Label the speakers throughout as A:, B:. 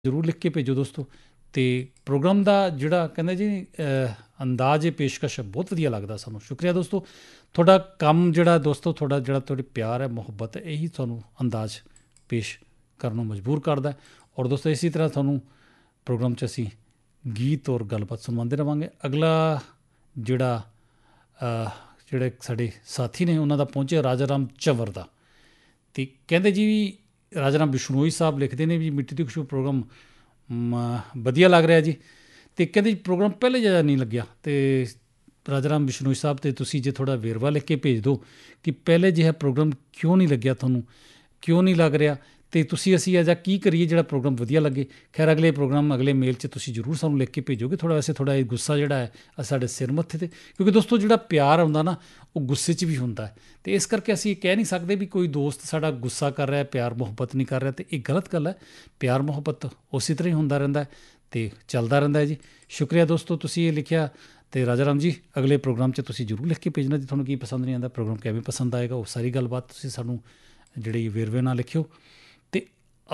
A: ਜ਼ਰੂਰ ਲਿਖ ਕੇ ਭੇਜੋ ਦੋਸਤੋ। ਅਤੇ ਪ੍ਰੋਗਰਾਮ ਦਾ ਜਿਹੜਾ ਕਹਿੰਦੇ ਜੀ ਅੰਦਾਜ਼ ਪੇਸ਼ਕਸ਼ ਬਹੁਤ ਵਧੀਆ ਲੱਗਦਾ ਸਾਨੂੰ। ਸ਼ੁਕਰੀਆ ਦੋਸਤੋ, ਤੁਹਾਡਾ ਕੰਮ ਜਿਹੜਾ ਦੋਸਤੋ, ਤੁਹਾਡੇ ਪਿਆਰ ਹੈ, ਮੁਹੱਬਤ ਹੈ, ਇਹੀ ਤੁਹਾਨੂੰ ਅੰਦਾਜ਼ ਪੇਸ਼ ਕਰਨ ਨੂੰ ਮਜਬੂਰ ਕਰਦਾ। ਔਰ ਦੋਸਤੋ ਇਸੇ ਤਰ੍ਹਾਂ ਤੁਹਾਨੂੰ ਪ੍ਰੋਗਰਾਮ 'ਚ ਅਸੀਂ ਗੀਤ ਔਰ ਗੱਲਬਾਤ ਸੁਣਵਾਉਂਦੇ ਰਹਾਂਗੇ। ਅਗਲਾ ਜਿਹੜਾ ਜਿਹੜੇ ਸਾਡੇ ਸਾਥੀ ਨੇ ਉਹਨਾਂ ਦਾ ਪਹੁੰਚਿਆ ਰਾਜਾ ਰਾਮ ਝੰਵਰ ਦਾ, ਅਤੇ ਕਹਿੰਦੇ ਜੀ ਰਾਜਾ ਰਾਮ ਬਿਸ਼ਨੋਈ ਸਾਹਿਬ ਲਿਖਦੇ ਨੇ ਵੀ ਮਿੱਟੀ ਦੀ ਖੁਸ਼ਬੂ ਪ੍ਰੋਗਰਾਮ ਵਧੀਆ ਲੱਗ ਰਿਹਾ ਜੀ। ਅਤੇ ਕਹਿੰਦੇ ਜੀ ਪ੍ਰੋਗਰਾਮ ਪਹਿਲੇ ਜਿਹਾ ਨਹੀਂ ਲੱਗਿਆ। ਅਤੇ ਰਾਜਾ ਰਾਮ ਬਿਸ਼ਨੋਈ ਸਾਹਿਬ, ਅਤੇ ਤੁਸੀਂ ਜੇ ਥੋੜ੍ਹਾ ਵੇਰਵਾ ਲਿਖ ਕੇ ਭੇਜ ਦਿਓ ਕਿ ਪਹਿਲੇ ਜਿਹਾ ਪ੍ਰੋਗਰਾਮ ਕਿਉਂ ਨਹੀਂ ਲੱਗਿਆ, ਤੁਹਾਨੂੰ ਕਿਉਂ ਨਹੀਂ ਲੱਗ ਰਿਹਾ, ਅਤੇ ਅਸੀਂ ਅਜਾ ਕੀ ਕਰੀਏ ਜਿਹੜਾ ਪ੍ਰੋਗਰਾਮ ਵਧੀਆ ਲੱਗੇ। ਖੈਰ ਅਗਲੇ ਮੇਲ 'ਚ ਤੁਸੀਂ ਜ਼ਰੂਰ ਸਾਨੂੰ ਲਿਖ ਕੇ ਭੇਜੋਗੇ। ਥੋੜ੍ਹਾ ਇਹ ਗੁੱਸਾ ਜਿਹੜਾ ਹੈ ਸਾਡੇ ਸਿਰ ਮੱਥੇ 'ਤੇ, ਕਿਉਂਕਿ ਦੋਸਤੋ ਜਿਹੜਾ ਪਿਆਰ ਆਉਂਦਾ ਨਾ ਉਹ ਗੁੱਸੇ 'ਚ ਵੀ ਹੁੰਦਾ ਹੈ। ਅਤੇ ਇਸ ਕਰਕੇ ਅਸੀਂ ਕਹਿ ਨਹੀਂ ਸਕਦੇ ਵੀ ਕੋਈ ਦੋਸਤ ਸਾਡਾ ਗੁੱਸਾ ਕਰ ਰਿਹਾ, ਪਿਆਰ ਮੁਹੱਬਤ ਨਹੀਂ ਕਰ ਰਿਹਾ, ਅਤੇ ਇਹ ਗਲਤ ਗੱਲ ਹੈ। ਪਿਆਰ ਮੁਹੱਬਤ ਉਸੇ ਤਰ੍ਹਾਂ ਹੀ ਹੁੰਦਾ ਰਹਿੰਦਾ ਅਤੇ ਚੱਲਦਾ ਰਹਿੰਦਾ ਜੀ। ਸ਼ੁਕਰੀਆ ਦੋਸਤੋ, ਤੁਸੀਂ ਇਹ ਲਿਖਿਆ। ਅਤੇ ਰਾਜਾ ਰਾਮ ਜੀ ਅਗਲੇ ਪ੍ਰੋਗਰਾਮ 'ਚ ਤੁਸੀਂ ਜ਼ਰੂਰ ਲਿਖ ਕੇ ਭੇਜਣਾ ਜੀ ਤੁਹਾਨੂੰ ਕੀ ਪਸੰਦ ਨਹੀਂ ਆਉਂਦਾ, ਪ੍ਰੋਗਰਾਮ ਕਿਵੇਂ ਪਸੰਦ ਆਏਗਾ, ਉਹ ਸਾਰੀ ਗੱਲਬਾਤ ਤੁਸੀਂ ਸਾਨੂੰ ਜਿਹੜੀ ਵੇਰਵੇ ਨਾਲ ਲਿਖਿਓ। ਅਤੇ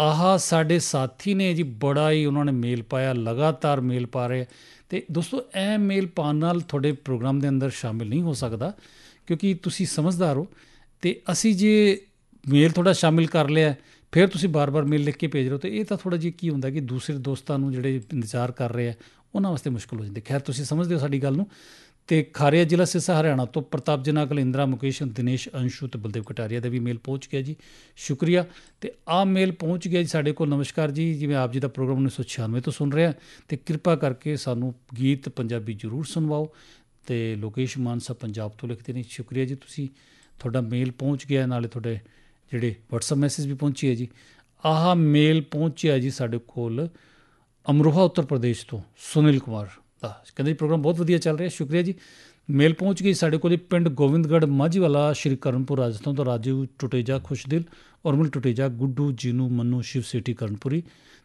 A: ਸਾਡੇ ਸਾਥੀ ਨੇ ਜੀ ਬੜਾ ਹੀ ਉਹਨਾਂ ਨੇ ਮੇਲ ਪਾਇਆ, ਲਗਾਤਾਰ ਮੇਲ ਪਾ ਰਹੇ। ਅਤੇ ਦੋਸਤੋ ਇਹ ਮੇਲ ਪਾਉਣ ਨਾਲ ਤੁਹਾਡੇ ਪ੍ਰੋਗਰਾਮ ਦੇ ਅੰਦਰ ਸ਼ਾਮਿਲ ਨਹੀਂ ਹੋ ਸਕਦਾ, ਕਿਉਂਕਿ ਤੁਸੀਂ ਸਮਝਦਾਰ ਹੋ। ਅਤੇ ਅਸੀਂ ਜੇ ਮੇਲ ਤੁਹਾਡਾ ਸ਼ਾਮਿਲ ਕਰ ਲਿਆ, ਫਿਰ ਤੁਸੀਂ ਬਾਰ-ਬਾਰ ਮੇਲ ਲਿਖ ਕੇ ਭੇਜ ਰਹੇ ਹੋ, ਅਤੇ ਇਹ ਤਾਂ ਥੋੜ੍ਹਾ ਜਿਹਾ ਕੀ ਹੁੰਦਾ ਕਿ ਦੂਸਰੇ ਦੋਸਤਾਂ ਨੂੰ ਜਿਹੜੇ ਇੰਤਜ਼ਾਰ ਕਰ ਰਹੇ ਆ ਉਹਨਾਂ ਵਾਸਤੇ ਮੁਸ਼ਕਿਲ ਹੋ ਜਾਂਦੀ। ਖੈਰ ਤੁਸੀਂ ਸਮਝਦੇ ਹੋ ਸਾਡੀ ਗੱਲ ਨੂੰ। ਅਤੇ ਖਾਰਿਆ ਜ਼ਿਲ੍ਹਾ ਸਿਰਸਾ ਹਰਿਆਣਾ ਤੋਂ ਪ੍ਰਤਾਪ ਜਨਾ, ਕਲਿੰਦਰਾ, ਮੁਕੇਸ਼, ਦਿਨੇਸ਼, ਅੰਸ਼ੂ ਅਤੇ ਬਲਦੇਵ ਕਟਾਰੀਆ ਦਾ ਵੀ ਮੇਲ ਪਹੁੰਚ ਗਿਆ ਜੀ। ਸ਼ੁਕਰੀਆ। ਅਤੇ ਆਹ ਮੇਲ ਪਹੁੰਚ ਗਿਆ ਜੀ ਸਾਡੇ ਕੋਲ। ਨਮਸਕਾਰ ਜੀ, ਜਿਵੇਂ ਆਪ ਜੀ ਦਾ ਪ੍ਰੋਗਰਾਮ 1996 ਤੋਂ ਸੁਣ ਰਿਹਾ, ਅਤੇ ਕਿਰਪਾ ਕਰਕੇ ਸਾਨੂੰ ਗੀਤ ਪੰਜਾਬੀ ਜ਼ਰੂਰ ਸੁਣਵਾਓ। ਅਤੇ ਲੋਕੇਸ਼ ਮਾਨਸਾ ਪੰਜਾਬ ਤੋਂ ਲਿਖਦੇ ਨੇ। ਸ਼ੁਕਰੀਆ ਜੀ, ਤੁਹਾਡਾ ਮੇਲ ਪਹੁੰਚ ਗਿਆ, ਨਾਲੇ ਤੁਹਾਡੇ ਜਿਹੜੇ ਵਟਸਐਪ ਮੈਸੇਜ ਵੀ ਪਹੁੰਚੀ ਹੈ ਜੀ। ਆਹ ਮੇਲ ਪਹੁੰਚਿਆ ਜੀ ਸਾਡੇ ਕੋਲ ਅਮਰੋਹਾ ਉੱਤਰ ਪ੍ਰਦੇਸ਼ ਤੋਂ ਸੁਨੀਲ ਕੁਮਾਰ ਦਾ। ਕਹਿੰਦੇ ਜੀ ਪ੍ਰੋਗਰਾਮ ਬਹੁਤ ਵਧੀਆ ਚੱਲ ਰਿਹਾ। ਸ਼ੁਕਰੀਆ ਜੀ। ਮੇਲ ਪਹੁੰਚ ਗਈ ਸਾਡੇ ਕੋਲ ਪਿੰਡ ਗੋਬਿੰਦਗੜ੍ਹ ਮਾਝੀਵਾਲਾ, ਸ਼੍ਰੀ ਕਰਨਪੁਰ, ਰਾਜਸਥਾਨ ਤੋਂ ਰਾਜੂ ਟੁਟੇਜਾ, ਖੁਸ਼ਦਿਲ, ਉਰਮਿਲ ਟੁਟੇਜਾ, ਗੁੱਡੂ, ਜੀਨੂ, ਮੰਨੂ, ਸ਼ਿਵ ਸੇਠੀ ਕਰਨਪੁਰੀ,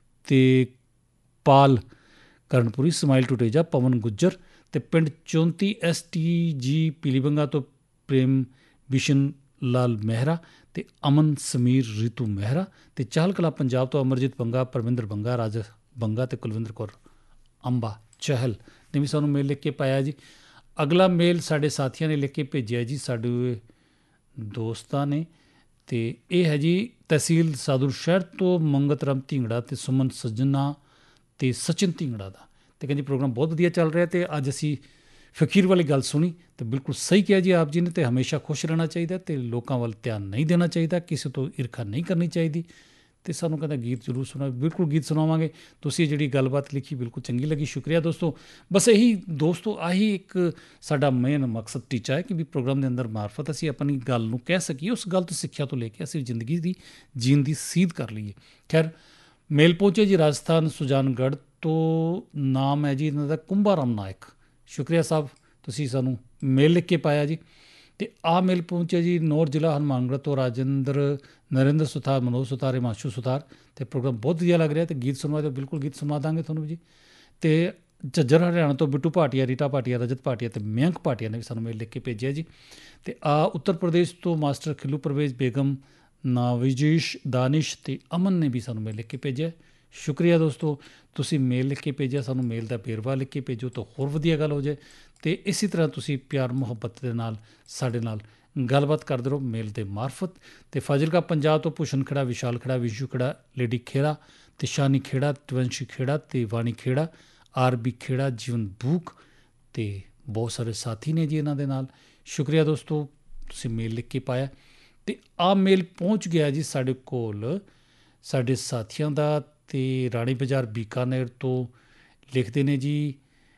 A: ਅਤੇ ਪਾਲ ਕਰਨਪੁਰੀ, ਸਮਾਈਲ ਟੁਟੇਜਾ, ਪਵਨ ਗੁੱਜਰ, ਅਤੇ ਪਿੰਡ 34 STG ਪੀਲੀਬੰਗਾ ਤੋਂ ਪ੍ਰੇਮ ਬਿਸ਼ਨ ਲਾਲ ਮਹਿਰਾ, ਅਤੇ ਅਮਨ ਸਮੀਰ, ਰੀਤੂ ਮਹਿਰਾ, ਅਤੇ ਚਾਹਲ ਕਲਾਂ ਪੰਜਾਬ ਤੋਂ ਅਮਰਜੀਤ ਬੰਗਾ, ਪਰਵਿੰਦਰ ਬੰਗਾ, ਰਾਜ ਬੰਗਾ, ਅਤੇ ਕੁਲਵਿੰਦਰ ਕੌਰ ਅੰਬਾ ਚਹਿਲ ਨੇ ਵੀ ਸਾਨੂੰ ਮੇਲ ਲਿਖ ਕੇ ਪਾਇਆ ਜੀ। ਅਗਲਾ ਮੇਲ ਸਾਡੇ ਸਾਥੀਆਂ ਨੇ ਲਿਖ ਕੇ ਭੇਜਿਆ ਜੀ, ਸਾਡੇ ਦੋਸਤਾਂ ਨੇ, ਅਤੇ ਇਹ ਹੈ ਜੀ ਤਹਿਸੀਲ ਸਾਦੁਰ ਸ਼ਹਿਰ ਤੋਂ ਮੰਗਤ ਰਾਮ ਢਿੰਗੜਾ, ਅਤੇ ਸੁਮਨ ਸੱਜਣਾ, ਅਤੇ ਸਚਿਨ ਢਿੰਗੜਾ ਦਾ। ਅਤੇ ਕਹਿੰਦੇ ਪ੍ਰੋਗਰਾਮ ਬਹੁਤ ਵਧੀਆ ਚੱਲ ਰਿਹਾ। ਅਤੇ ਅੱਜ ਅਸੀਂ ਫਕੀਰ ਵਾਲੀ ਗੱਲ ਸੁਣੀ, ਅਤੇ ਬਿਲਕੁਲ ਸਹੀ ਕਿਹਾ ਜੀ ਆਪ ਜੀ ਨੇ। ਅਤੇ ਹਮੇਸ਼ਾ ਖੁਸ਼ ਰਹਿਣਾ ਚਾਹੀਦਾ, ਅਤੇ ਲੋਕਾਂ ਵੱਲ ਧਿਆਨ ਨਹੀਂ ਦੇਣਾ ਚਾਹੀਦਾ, ਕਿਸੇ ਤੋਂ ਈਰਖਾ ਨਹੀਂ ਕਰਨੀ ਚਾਹੀਦੀ। ਅਤੇ ਸਾਨੂੰ ਕਹਿੰਦਾ ਗੀਤ ਜ਼ਰੂਰ ਸੁਣਾਓ। ਬਿਲਕੁਲ ਗੀਤ ਸੁਣਾਵਾਂਗੇ। ਤੁਸੀਂ ਜਿਹੜੀ ਗੱਲਬਾਤ ਲਿਖੀ ਬਿਲਕੁਲ ਚੰਗੀ ਲੱਗੀ। ਸ਼ੁਕਰੀਆ ਦੋਸਤੋ। ਬਸ ਇਹੀ ਦੋਸਤੋ, ਆਹੀ ਇੱਕ ਸਾਡਾ ਮੇਨ ਮਕਸਦ, ਟੀਚਾ ਹੈ ਕਿ ਵੀ ਪ੍ਰੋਗਰਾਮ ਦੇ ਅੰਦਰ ਮਾਰਫਤ ਅਸੀਂ ਆਪਣੀ ਗੱਲ ਨੂੰ ਕਹਿ ਸਕੀਏ, ਉਸ ਗੱਲ ਤੋਂ ਸਿੱਖਿਆ ਤੋਂ ਲੈ ਕੇ ਅਸੀਂ ਜ਼ਿੰਦਗੀ ਦੀ ਜੀਣ ਦੀ ਸੀਧ ਕਰ ਲਈਏ। ਖੈਰ ਮੇਲ ਪਹੁੰਚੇ ਜੀ ਰਾਜਸਥਾਨ ਸੁਜਾਨਗੜ੍ਹ ਤੋਂ, ਨਾਮ ਹੈ ਜੀ ਇਹਨਾਂ ਦਾ ਕੁੰਭਾ ਰਾਮ ਨਾਇਕ। ਸ਼ੁਕਰੀਆ ਸਾਹਿਬ, ਤੁਸੀਂ ਸਾਨੂੰ ਮੇਲ ਲਿਖ ਕੇ ਪਾਇਆ ਜੀ। ਅਤੇ ਆਹ ਮੇਲ ਪਹੁੰਚਿਆ ਜੀ ਨੌਰ ਜ਼ਿਲ੍ਹਾ ਹਨੂੰਮਾਨਗੜ੍ਹ ਤੋਂ ਰਾਜਿੰਦਰ, ਨਰਿੰਦਰ ਸੁਥਾਰ, ਮਨੋਜ ਸੁਥਾਰ, ਹਿਮਾਂਸ਼ੂ ਸੁਥਾਰ। ਅਤੇ ਪ੍ਰੋਗਰਾਮ ਬਹੁਤ ਵਧੀਆ ਲੱਗ ਰਿਹਾ, ਅਤੇ ਗੀਤ ਸੁਣਵਾ ਦਿਓ। ਬਿਲਕੁਲ ਗੀਤ ਸੁਣਵਾ ਦਾਂਗੇ ਤੁਹਾਨੂੰ ਜੀ। ਅਤੇ ਝੱਜਰ ਹਰਿਆਣਾ ਤੋਂ ਬਿੱਟੂ ਭਾਟੀਆ, ਰੀਟਾ ਭਾਟੀਆ, ਰਜਤ ਭਾਟੀਆ, ਅਤੇ ਮਯੰਕ ਭਾਟੀਆ ਨੇ ਵੀ ਸਾਨੂੰ ਮੇਲ ਲਿਖ ਕੇ ਭੇਜਿਆ ਜੀ। ਅਤੇ ਉੱਤਰ ਪ੍ਰਦੇਸ਼ ਤੋਂ ਮਾਸਟਰ ਖਿੱਲੂ ਪਰਵੇਜ਼, ਬੇਗਮ ਨਾਵਿਜੇਸ਼, ਦਾਨਿਸ਼, ਅਤੇ ਅਮਨ ਨੇ ਵੀ ਸਾਨੂੰ ਮੇਲ ਲਿਖ ਕੇ ਭੇਜਿਆ। ਸ਼ੁਕਰੀਆ ਦੋਸਤੋ, ਤੁਸੀਂ ਮੇਲ ਲਿਖ ਕੇ ਭੇਜਿਆ। ਸਾਨੂੰ ਮੇਲ ਦਾ ਵੇਰਵਾ ਲਿਖ ਕੇ ਭੇਜੋ ਤਾਂ ਹੋਰ ਵਧੀਆ ਗੱਲ ਹੋ ਜਾਏ। ਅਤੇ ਇਸੇ ਤਰ੍ਹਾਂ ਤੁਸੀਂ ਪਿਆਰ ਮੁਹੱਬਤ ਦੇ ਨਾਲ ਸਾਡੇ ਨਾਲ ਗੱਲਬਾਤ ਕਰਦੇ ਰਹੋ ਮੇਲ ਦੇ ਮਾਰਫਤ। ਅਤੇ ਫਾਜ਼ਿਲਕਾ ਪੰਜਾਬ ਤੋਂ ਭੂਸ਼ਣ ਖੇੜਾ, ਵਿਸ਼ਾਲ ਖੇੜਾ, ਵਿਸ਼ੂ ਖੇੜਾ, ਲੇਡੀ ਖੇੜਾ, ਅਤੇ ਸ਼ਾਨੀ ਖੇੜਾ, ਤਵੰਸ਼ੀ ਖੇੜਾ, ਅਤੇ ਵਾਣੀ ਖੇੜਾ, RB ਖੇੜਾ, ਜੀਵਨ ਬੂਕ, ਅਤੇ ਬਹੁਤ ਸਾਰੇ ਸਾਥੀ ਨੇ ਜੀ ਇਹਨਾਂ ਦੇ ਨਾਲ। ਸ਼ੁਕਰੀਆ ਦੋਸਤੋ, ਤੁਸੀਂ ਮੇਲ ਲਿਖ ਕੇ ਪਾਇਆ। ਅਤੇ ਆਹ ਮੇਲ ਪਹੁੰਚ ਗਿਆ ਜੀ ਸਾਡੇ ਕੋਲ ਸਾਡੇ ਸਾਥੀਆਂ ਦਾ। ਅਤੇ ਰਾਣੀ ਬਾਜ਼ਾਰ ਬੀਕਾਨੇਰ ਤੋਂ ਲਿਖਦੇ ਨੇ ਜੀ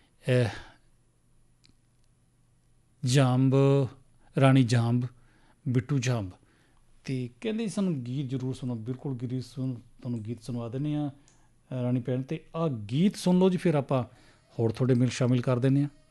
A: ਰਾਣੀ ਜਾਂਬ, ਬਿੱਟੂ ਜਾਂਬ। ਅਤੇ ਕਹਿੰਦੇ ਸਾਨੂੰ ਗੀਤ ਜ਼ਰੂਰ ਸੁਣੋ। ਬਿਲਕੁਲ ਤੁਹਾਨੂੰ ਗੀਤ ਸੁਣਵਾ ਦਿੰਦੇ ਹਾਂ ਰਾਣੀ ਭੈਣ। ਅਤੇ ਆਹ ਗੀਤ ਸੁਣ ਲਓ ਜੀ, ਫਿਰ ਆਪਾਂ ਹੋਰ ਤੁਹਾਡੇ ਮੇਲ ਸ਼ਾਮਿਲ ਕਰ ਦਿੰਦੇ ਹਾਂ।